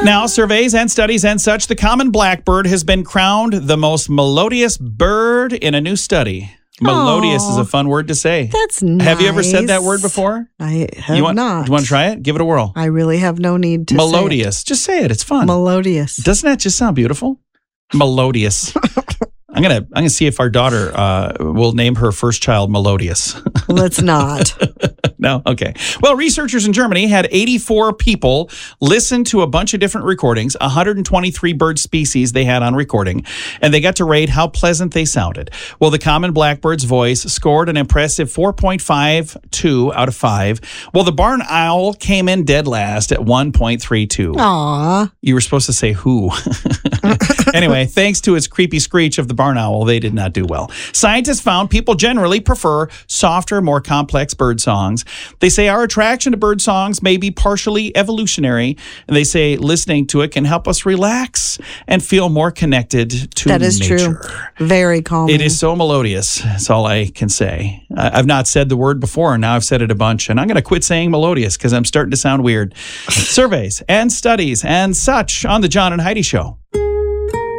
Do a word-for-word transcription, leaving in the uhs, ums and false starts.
Now, surveys and studies and such, the common blackbird has been crowned the most melodious bird in a new study. Melodious Aww. is a fun word to say. That's nice. Have you ever said that word before? I have you want, not. Do you want to try it? Give it a whirl. I really have no need to Melodious. say it. Just say it. It's fun. Melodious. Doesn't that just sound beautiful? Melodious. I'm gonna I'm gonna see if our daughter uh, will name her first child Melodious. Let's not. No? Okay. Well, researchers in Germany had eighty-four people listen to a bunch of different recordings, one hundred twenty-three bird species they had on recording, and they got to rate how pleasant they sounded. Well, the common blackbird's voice scored an impressive four point five two out of five, while the barn owl came in dead last at one point three two. Aw. You were supposed to say who. Anyway, thanks to its creepy screech of the barn owl, they did not do well. Scientists found people generally prefer softer, more complex bird songs. They say our attraction to bird songs may be partially evolutionary, and they say listening to it can help us relax and feel more connected to nature. That is true. Very calming. It is so melodious. That's all I can say. I've not said the word before, and now I've said it a bunch, and I'm going to quit saying melodious because I'm starting to sound weird. Surveys and studies and such on the John and Heidi Show.